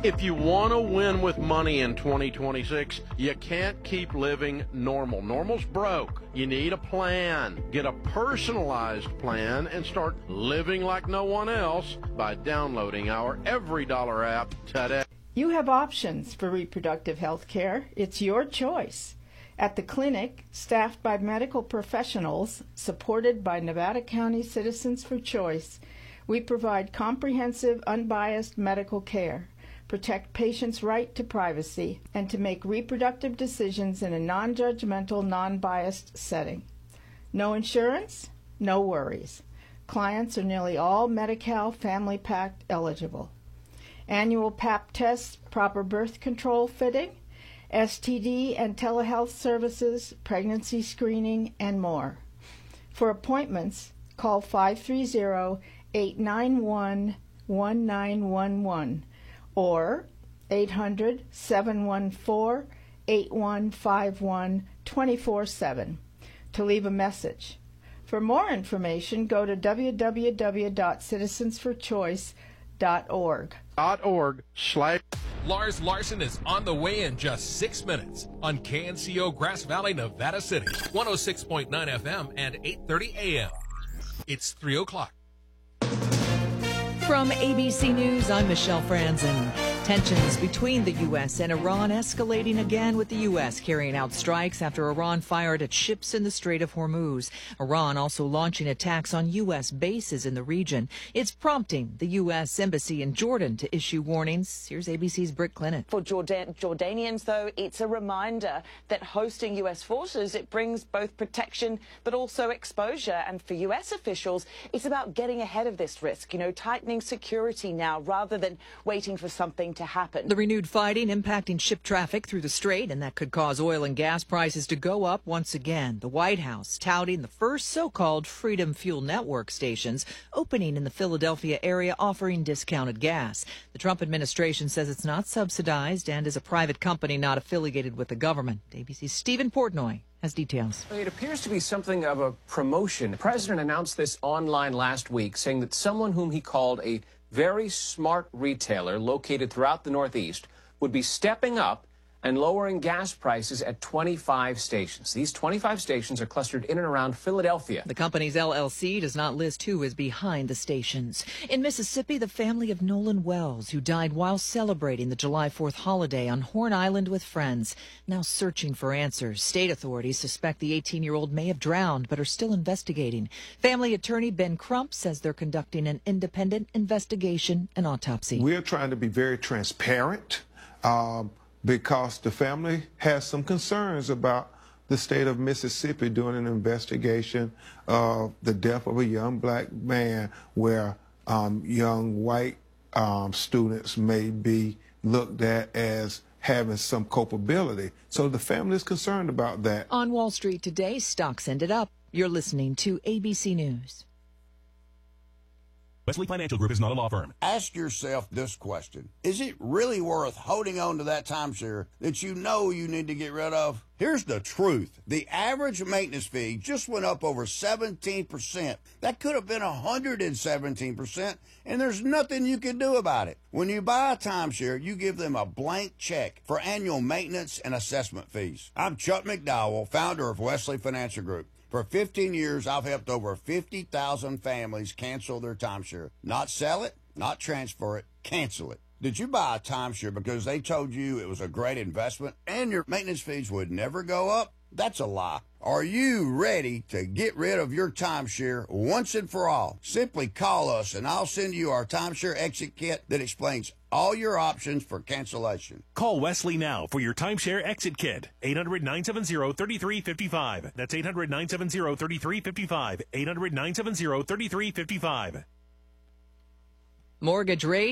If you want to win with money in 2026, you can't keep living normal. Normal's broke. You need a plan. Get a personalized plan and start living like no one else by downloading our EveryDollar app today. You have options for reproductive health care. It's your choice. At the clinic, staffed by medical professionals, supported by Nevada County Citizens for Choice, we provide comprehensive, unbiased medical care, protect patients' right to privacy, and to make reproductive decisions in a non-judgmental, non-biased setting. No insurance? No worries. Clients are nearly all Medi-Cal Family Pact eligible. Annual Pap tests, proper birth control fitting, STD and telehealth services, pregnancy screening, and more. For appointments, call 530-891-1911 or 800-714-8151 24/7 to leave a message. For more information, go to www.citizensforchoice.org. Lars Larson is on the way in just 6 minutes on KNCO Grass Valley, Nevada City, 106.9 FM and 8:30 a.m. It's 3 o'clock. From ABC News, I'm Michelle Franzen. Tensions between the U.S. and Iran escalating again, with the U.S. carrying out strikes after Iran fired at ships in the Strait of Hormuz. Iran also launching attacks on U.S. bases in the region. It's prompting the U.S. Embassy in Jordan to issue warnings. Here's ABC's Britt Clinton. For Jordanians, though, it's a reminder that hosting U.S. forces, it brings both protection but also exposure. And for U.S. officials, it's about getting ahead of this risk, tightening security now rather than waiting for something to happen. The renewed fighting impacting ship traffic through the strait, and that could cause oil and gas prices to go up once again. The White House touting the first so-called Freedom Fuel Network stations opening in the Philadelphia area, offering discounted gas. The Trump administration says it's not subsidized and is a private company not affiliated with the government. ABC's Stephen Portnoy has details. It appears to be something of a promotion. The president announced this online last week, saying that someone whom he called a very smart retailer located throughout the Northeast would be stepping up and lowering gas prices at 25 stations. These 25 stations are clustered in and around Philadelphia. The company's LLC does not list who is behind the stations. In Mississippi, the family of Nolan Wells, who died while celebrating the July 4th holiday on Horn Island with friends, now searching for answers. State authorities suspect the 18-year-old may have drowned, but are still investigating. Family attorney Ben Crump says they're conducting an independent investigation and autopsy. We're trying to be very transparent, because the family has some concerns about the state of Mississippi doing an investigation of the death of a young black man where young white students may be looked at as having some culpability. So the family is concerned about that. On Wall Street today, stocks ended up. You're listening to ABC News. Wesley Financial Group is not a law firm. Ask yourself this question. Is it really worth holding on to that timeshare that you know you need to get rid of? Here's the truth. The average maintenance fee just went up over 17%. That could have been 117%, and there's nothing you can do about it. When you buy a timeshare, you give them a blank check for annual maintenance and assessment fees. I'm Chuck McDowell, founder of Wesley Financial Group. For 15 years, I've helped over 50,000 families cancel their timeshare. Not sell it, not transfer it, cancel it. Did you buy a timeshare because they told you it was a great investment and your maintenance fees would never go up? That's a lie. Are you ready to get rid of your timeshare once and for all? Simply call us and I'll send you our timeshare exit kit that explains all your options for cancellation. Call Wesley now for your timeshare exit kit. 800-970-3355. That's 800-970-3355. 800-970-3355. Mortgage rate